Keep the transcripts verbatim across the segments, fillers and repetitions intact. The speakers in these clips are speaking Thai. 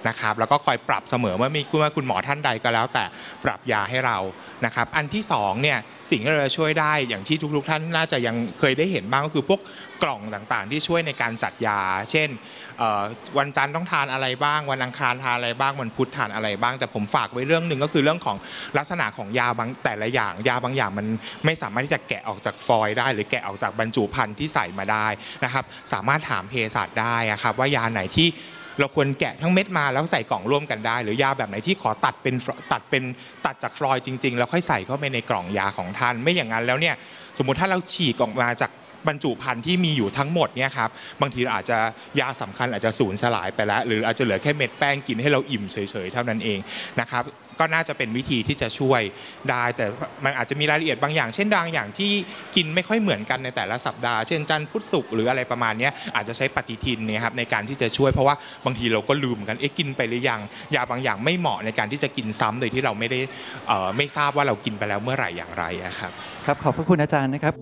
นะครับแล้วก็คอยปรับเสมอเมื่อมีคุณหมอท่านใดก็แล้วแต่ปรับยาให้เรานะครับอันที่สองเนี่ยสิ่งที่เราจะช่วยได้อย่างที่ทุกๆท่านน่าจะยังเคยได้เห็นบ้างก็คือพวกกล่องต่างๆที่ช่วยในการจัดยาเช่นวันจันทร์ต้องทานอะไรบ้างวันอังคารทานอะไรบ้างวันพุธทานอะไรบ้างแต่ผมฝากไว้เรื่องหนึ่งก็คือเรื่องของลักษณะของยาบางแต่ละอย่างยาบางอย่างมันไม่สามารถที่จะแกะออกจากฟอยล์ได้หรือแกะออกจากบรรจุภัณฑ์ที่ใส่มาได้นะครับสามารถถามเภสัชได้ครับว่ายาไหนที่เราควรแกะทั้งเม็ดมาแล้วใส่กล่องร่วมกันได้หรือยาแบบไหนที่ขอตัดเป็นตัดเป็นตัดจากฟลอยด์จริงๆแล้วค่อยใส่เข้าไปในกล่องยาของท่านไม่อย่างนั้นแล้วเนี่ยสมมุติถ้าเราฉีกออกมาจากบรรจุภัณฑ์ที่มีอยู่ทั้งหมดเนี่ยครับบางทีอาจจะยาสำคัญอาจจะสูญสลายไปแล้วหรืออาจจะเหลือแค่เม็ดแป้งกินให้เราอิ่มเฉยๆเท่านั้นเองนะครับก็น่าจะเป็นวิธีที่จะช่วยได้แต่มันอาจจะมีรายละเอียดบางอย่างเช่นบางอย่างที่กินไม่ค่อยเหมือนกันในแต่ละสัปดาห์เช่นจันทร์พุธศุกร์หรืออะไรประมาณนี้อาจจะใช้ปฏิทินเนี่ยครับในการที่จะช่วยเพราะว่าบางทีเราก็ลืมกันเอ๊ะกินไปหรือยังยาบางอย่างไม่เหมาะในการที่จะกินซ้ำโดยที่เราไม่ได้ไม่ทราบว่าเรากินไปแล้วเมื่อไหร่อย่างไรครับครับขอบพระคุณอาจารย์นะครับ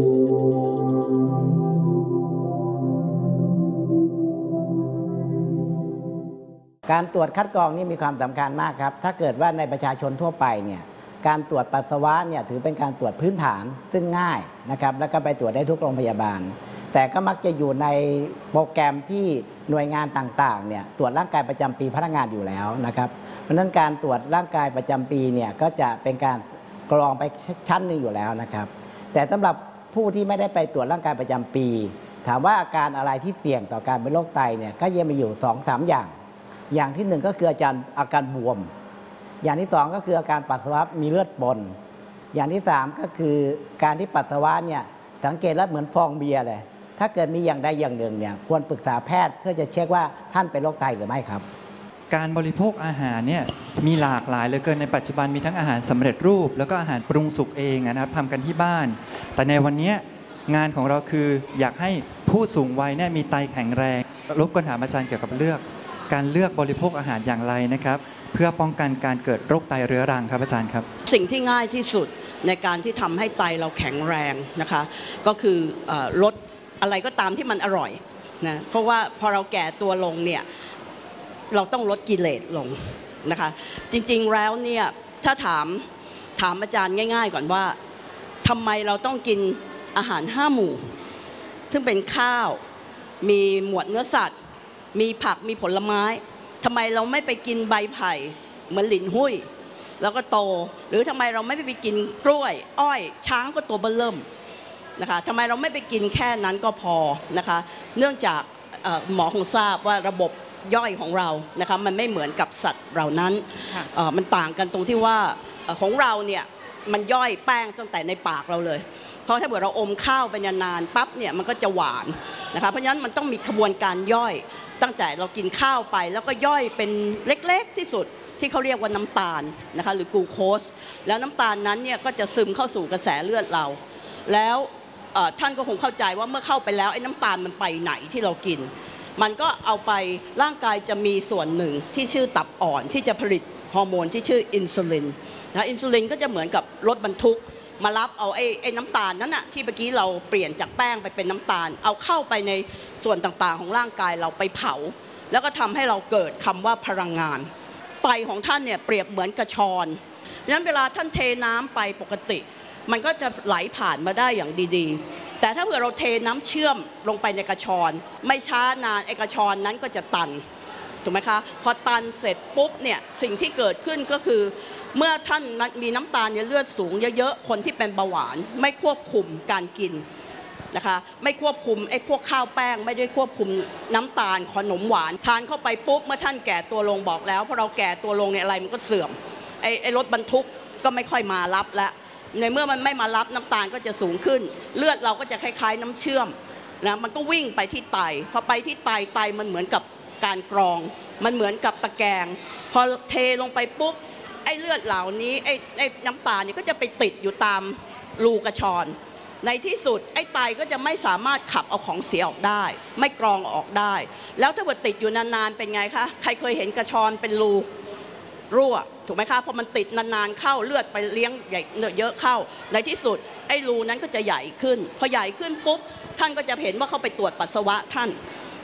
การตรวจคัดกรองนี่มีความสำคัญมากครับถ้าเกิดว่าในประชาชนทั่วไปเนี่ยการตรวจปัสสาวะเนี่ยถือเป็นการตรวจพื้นฐานซึ่งง่ายนะครับแล้วก็ไปตรวจได้ทุกโรงพยาบาลแต่ก็มักจะอยู่ในโปรแกรมที่หน่วยงานต่างๆเนี่ยตรวจร่างกายประจำปีพนักงานอยู่แล้วนะครับเพราะฉะนั้นการตรวจร่างกายประจำปีเนี่ยก็จะเป็นการกรองไปชั้นหนึ่งอยู่แล้วนะครับแต่สำหรับผู้ที่ไม่ได้ไปตรวจร่างกายประจำปีถามว่าอาการอะไรที่เสี่ยงต่อการเป็นโรคไตเนี่ยก็ยังมีอยู่ สองถึงสาม อย่างอย่างที่หนึ่งก็คืออาการอาการบวมอย่างที่สองก็คืออาการปัสสาวะมีเลือดปนอย่างที่สามก็คือการที่ปัสสาวะเนี่ยสังเกตแล้วเหมือนฟองเบียร์เลยถ้าเกิดมีอย่างใดอย่างหนึ่งเนี่ยควรปรึกษาแพทย์เพื่อจะเช็คว่าท่านเป็นโรคไตหรือไม่ครับการบริโภคอาหารเนี่ยมีหลากหลายเหลือเกินในปัจจุบันมีทั้งอาหารสำเร็จรูปแล้วก็อาหารปรุงสุกเองนะครับทำกันที่บ้านแต่ในวันนี้งานของเราคืออยากให้ผู้สูงวัยเนี่ยมีไตแข็งแรงรบกวนถามอาจารย์เกี่ยวกับเลือกการเลือกบริโภคอาหารอย่างไรนะครับเพื่อป้องกันการเกิดโรคไตเรื้อรังครับอาจารย์ครับสิ่งที่ง่ายที่สุดในการที่ทำให้ไตเราแข็งแรงนะคะก็คือลดอะไรก็ตามที่มันอร่อยนะเพราะว่าพอเราแก่ตัวลงเนี่ยเราต้องลดกิเลสลงนะคะจริงๆแล้วเนี่ยถ้าถามถามอาจารย์ง่ายๆก่อนว่าทำไมเราต้องกินอาหารห้าหมู่ซึ่งเป็นข้าวมีหมวดเนื้อสัตว์มีผักมีผลไม้ทำไมเราไม่ไปกินใบไผ่เหมือนหลินหุ้ยแล้วก็โตหรือทำไมเราไม่ไปกินกล้วยอ้อยช้างก็ตัวเบิ่มเริ่มนะคะทำไมเราไม่ไปกินแค่นั้นก็พอนะคะเนื่องจากหมอคงทราบว่าระบบย่อยของเรานะคะมันไม่เหมือนกับสัตว์เหล่านั้นมันต่างกันตรงที่ว่าของเราเนี่ยมันย่อยแป้งตั้งแต่ในปากเราเลยเพราะถ้าเกิดเราอมข้าวไปนานๆปั๊บเนี่ยมันก็จะหวานนะคะเพราะฉะนั้นมันต้องมีกระบวนการย่อยตั้งแต่เรากินข้าวไปแล้วก็ย่อยเป็นเล็กๆที่สุดที่เขาเรียกว่าน้ำตาลนะคะหรือกลูโคสแล้วน้ำตาลนั้นเนี่ยก็จะซึมเข้าสู่กระแสเลือดเราแล้วท่านก็คงเข้าใจว่าเมื่อเข้าไปแล้วไอ้น้ำตาลมันไปไหนที่เรากินมันก็เอาไปร่างกายจะมีส่วนหนึ่งที่ชื่อตับอ่อนที่จะผลิตฮอร์โมนที่ชื่ออินซูลินนะอินซูลินก็จะเหมือนกับรถบรรทุกมารับเอาไอ้ไอ้น้ำตาลนั้นนะที่เมื่อกี้เราเปลี่ยนจากแป้งไปเป็นน้ำตาลเอาเข้าไปในส่วนต่างๆของร่างกายเราไปเผาแล้วก็ทำให้เราเกิดคำว่าพลังงานไตของท่านเนี่ยเปรียบเหมือนกระชอนดังนั้นเวลาท่านเทน้ำไปปกติมันก็จะไหลผ่านมาได้อย่างดีๆแต่ถ้าเผื่อเราเทน้ำเชื่อมลงไปในกระชอนไม่ช้านานไอ้กระชอนนั้นก็จะตันถูกไหมคะพอตันเสร็จปุ๊บเนี่ยสิ่งที่เกิดขึ้นก็คือเมื่อท่านมีน้ำตาลในเลือดสูงเยอะๆคนที่เป็นเบาหวานไม่ควบคุมการกินนะคะไม่ควบคุมไอ้พวกข้าวแป้งไม่ได้ควบคุมน้ำตาลขนมหวานทานเข้าไปปุ๊บเมื่อท่านแก่ตัวลงบอกแล้วพอเราแก่ตัวลงเนี่ยอะไรมันก็เสื่อมไอ้ไอ้รถบรรทุกก็ไม่ค่อยมารับแล้วในเมื่อมันไม่มารับน้ำตาลก็จะสูงขึ้นเลือดเราก็จะคล้ายๆน้ำเชื่อมนะมันก็วิ่งไปที่ไตพอไปที่ไตไตมันเหมือนกับการกรองมันเหมือนกับตะแกรงพอเทลงไปปุ๊บไอ้เลือดเหล่านี้ไอ้ไอ้น้ำตาลนี่ก็จะไปติดอยู่ตามรูกระชอนในที่สุดไอ้ไตก็จะไม่สามารถขับเอาของเสียออกได้ไม่กรองออกได้แล้วถ้าเกิดติดอยู่นานๆเป็นไงคะใครเคยเห็นกระชอนเป็นรูรั่วถูกไหมคะพอมันติดนานๆเข้าเลือดไปเลี้ยงใหญ่เยอะเข้าในที่สุดไอ้รูนั้นก็จะใหญ่ขึ้นพอใหญ่ขึ้นปุ๊บท่านก็จะเห็นว่าเขาไปตรวจปัสสาวะท่าน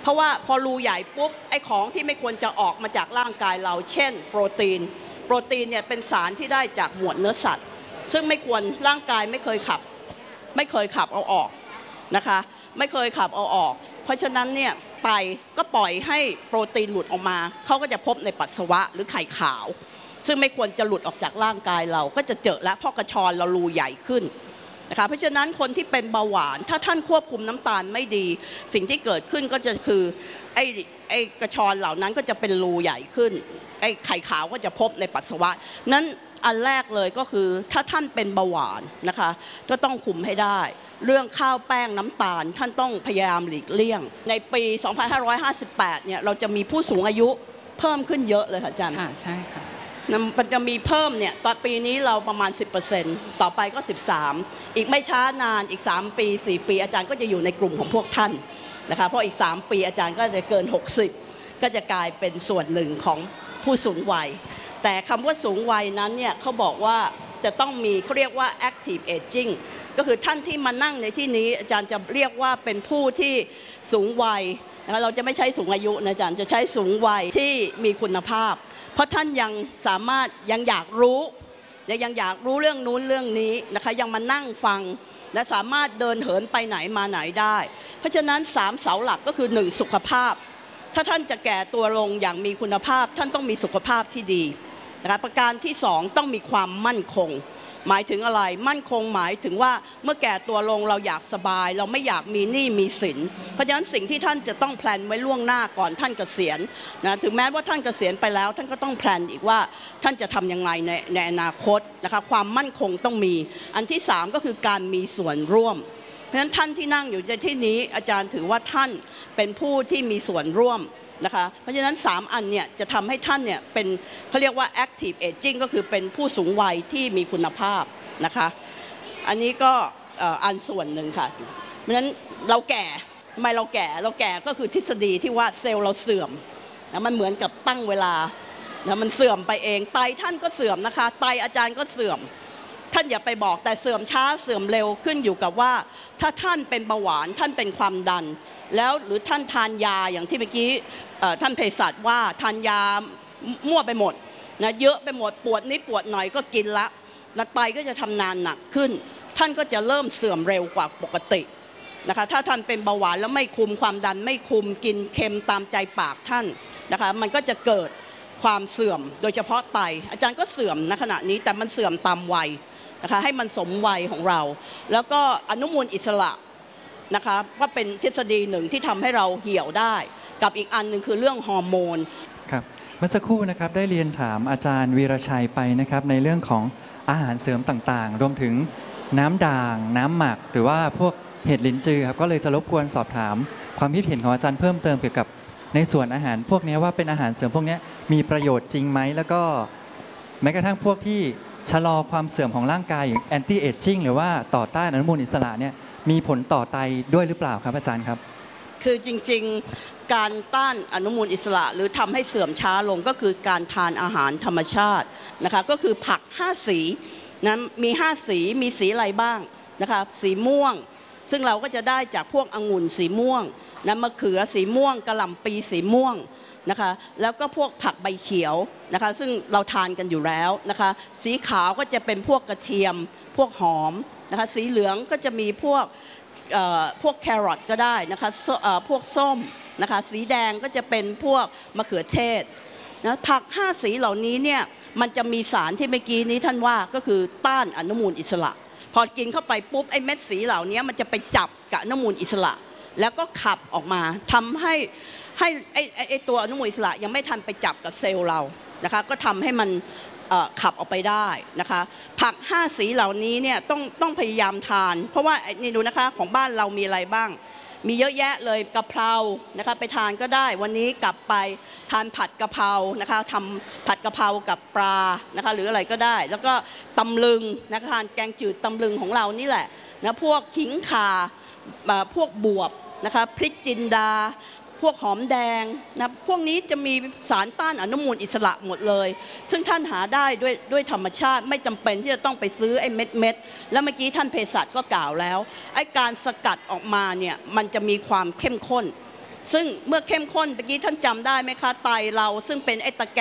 เพราะว่าพอรูใหญ่ปุ๊บไอ้ของที่ไม่ควรจะออกมาจากร่างกายเราเช่นโปรตีนโปรตีนเนี่ยเป็นสารที่ได้จากหมวดเนื้อสัตว์ซึ่งไม่ควรร่างกายไม่เคยขับไม่เคยขับเอาออกนะคะไม่เคยขับเอาออกเพราะฉะนั้นเนี่ยไตก็ปล่อยให้โปรตีนหลุดออกมาเขาก็จะพบในปัสสาวะหรือไข่ขาวซึ่งไม่ควรจะหลุดออกจากร่างกายเราก็จะเจอแล้วเพราะกระชอนเรารูใหญ่ขึ้นนะคะเพราะฉะนั้นคนที่เป็นเบาหวานถ้าท่านควบคุมน้ำตาลไม่ดีสิ่งที่เกิดขึ้นก็จะคือไอ้ไอ้กระชอนเหล่านั้นก็จะเป็นรูใหญ่ขึ้นไอ้ไข่ขาวก็จะพบในปัสสาวะนั้นอันแรกเลยก็คือถ้าท่านเป็นเบาหวานนะคะก็ต้องคุมให้ได้เรื่องข้าวแป้งน้ำตาลท่านต้องพยายามหลีกเลี่ยงในปี สองพันห้าร้อยห้าสิบแปด เนี่ยเราจะมีผู้สูงอายุเพิ่มขึ้นเยอะเลยค่ะอาจารย์ค่ะใช่ค่ะมันจะมีเพิ่มเนี่ยตอนปีนี้เราประมาณ สิบเปอร์เซ็นต์ ต่อไปก็ สิบสาม อีกไม่ช้านานอีกสามปีสี่ปีอาจารย์ก็จะอยู่ในกลุ่มของพวกท่านนะคะเพราะอีกสามปีอาจารย์ก็จะเกินหกสิบก็จะกลายเป็นส่วนหนึ่งของผู้สูงวัยแต่คำว่าสูงวัยนั้นเนี่ยเขาบอกว่าจะต้องมีเขาเรียกว่า active aging ก็คือท่านที่มานั่งในที่นี้อาจารย์จะเรียกว่าเป็นผู้ที่สูงวัยนะคะเราจะไม่ใช้สูงอายุนะอาจารย์จะใช้สูงวัยที่มีคุณภาพเพราะท่านยังสามารถยังอยากรู้และยังอยากรู้เรื่องนู้นเรื่องนี้นะคะยังมานั่งฟังและสามารถเดินเหินไปไหนมาไหนได้เพราะฉะนั้นสามเสาหลักก็คือหนึ่งสุขภาพถ้าท่านจะแก่ตัวลงอย่างมีคุณภาพท่านต้องมีสุขภาพที่ดีนะคะประการที่สองต้องมีความมั่นคงหมายถึงอะไรมั่นคงหมายถึงว่าเมื่อแก่ตัวลงเราอยากสบายเราไม่อยากมีหนี้มีสินเพราะฉะนั้นสิ่งที่ท่านจะต้องแพลนไว้ล่วงหน้าก่อนท่านเกษียณนะถึงแม้ว่าท่านเกษียณไปแล้วท่านก็ต้องแพลนอีกว่าท่านจะทำยังไงในในอนาคตนะคะความมั่นคงต้องมีอันที่สามก็คือการมีส่วนร่วมเพราะฉะนั้นท่านที่นั่งอยู่ในที่นี้อาจารย์ถือว่าท่านเป็นผู้ที่มีส่วนร่วมนะคะเพราะฉะนั้นสามอันเนี่ยจะทำให้ท่านเนี่ยเป็นเขาเรียกว่า active aging ก็คือเป็นผู้สูงวัยที่มีคุณภาพนะคะอันนี้ก็อันส่วนหนึ่งค่ะเพราะฉะนั้นเราแก่ทำไมเราแก่เราแก่ก็คือทฤษฎีที่ว่าเซลล์เราเสื่อมนะมันเหมือนกับตั้งเวลานะมันเสื่อมไปเองไตท่านก็เสื่อมนะคะไตอาจารย์ก็เสื่อมท่านอย่าไปบอกแต่เสื่อมช้าเสื่อมเร็วขึ้นอยู่กับว่าถ้าท่านเป็นเบาหวานท่านเป็นความดันแล้วหรือท่านทานยาอย่างที่เมื่อกี้ท่านเภสัชว่าทานยามั่วไปหมดนะเยอะไปหมดปวดนิดปวดหน่อยก็กินละแล้วไตก็จะทำงานหนักขึ้นท่านก็จะเริ่มเสื่อมเร็วกว่าปกตินะคะถ้าท่านเป็นเบาหวานแล้วไม่คุมความดันไม่คุมกินเค็มตามใจปากท่านนะคะมันก็จะเกิดความเสื่อมโดยเฉพาะไตอาจารย์ก็เสื่อมณขณะนี้แต่มันเสื่อมตามวัยนะคะให้มันสมวัยของเราแล้วก็อนุมูลอิสระนะคะว่าเป็นทฤษฎีหนึ่งที่ทำให้เราเหี่ยวได้กับอีกอันหนึ่งคือเรื่องฮอร์โมนครับเมื่อสักครู่นะครับได้เรียนถามอาจารย์วีรชัยไปนะครับในเรื่องของอาหารเสริมต่างๆรวมถึงน้ำด่างน้ำหมักหรือว่าพวกเห็ดลิ้นจือครับก็เลยจะรบกวนสอบถามความคิดเห็นของอาจารย์เพิ่มเติมเกี่ยวกับในส่วนอาหารพวกนี้ว่าเป็นอาหารเสริมพวกนี้มีประโยชน์จริงไหมแล้วก็แม้กระทั่งพวกที่ชะลอความเสื่อมของร่างกายอย่าง anti aging หรือว่าต่อต้านอนุมูลอิสระเนี่ยมีผลต่อไตด้วยหรือเปล่าครับอาจารย์ครับคือจริงๆการต้านอนุมูลอิสระหรือทำให้เสื่อมช้าลงก็คือการทานอาหารธรรมชาตินะคะก็คือผักห้าสีนะมีห้าสีมีสีอะไรบ้างนะคะสีม่วงซึ่งเราก็จะได้จากพวกองุ่นสีม่วงนะมะเขือสีม่วงกะหล่ำปีสีม่วงนะคะแล้วก็พวกผักใบเขียวนะคะซึ่งเราทานกันอยู่แล้วนะคะสีขาวก็จะเป็นพวกกระเทียมพวกหอมนะคะสีเหลืองก็จะมีพวกพวกแครอทก็ได้นะคะพวกส้มนะคะสีแดงก็จะเป็นพวกมะเขือเทศนะผักห้าสีเหล่านี้เนี่ยมันจะมีสารที่เมื่อกี้นี้ท่านว่าก็คือต้านอนุมูลอิสระพอกินเข้าไปปุ๊บไอ้เม็ดสีเหล่านี้มันจะไปจับกับอนุมูลอิสระแล้วก็ขับออกมาทำให้ให้ไอ้ไอ้ตัวอนุมูลอิสระยังไม่ทันไปจับกับเซลล์เรานะคะก็ทำให้มันขับออกไปได้นะคะผักห้าสีเหล่านี้เนี่ยต้องต้องพยายามทานเพราะว่านี่ดูนะคะของบ้านเรามีอะไรบ้างมีเยอะแยะเลยกะเพรานะคะไปทานก็ได้วันนี้กลับไปทานผัดกะเพรานะคะทำผัดกะเพรากับปลานะคะหรืออะไรก็ได้แล้วก็ตำลึงนะคะทานแกงจืดตำลึงของเรานี่แหละนะพวกขิงข่าพวกบวบนะคะพริกจินดาพวกหอมแดงนะพวกนี้จะมีสารต้านอนุมูลอิสระหมดเลยซึ่งท่านหาได้ด้วยด้วยธรรมชาติไม่จำเป็นที่จะต้องไปซื้อไอ้เม็ดเม็ดแล้วเมื่อกี้ท่านเภสัชก็กล่าวแล้วไอ้การสกัดออกมาเนี่ยมันจะมีความเข้มข้นซึ่งเมื่อเข้มข้นเมื่อกี้ท่านจำได้ไหมคะไตเราซึ่งเป็นไอ้ตะแก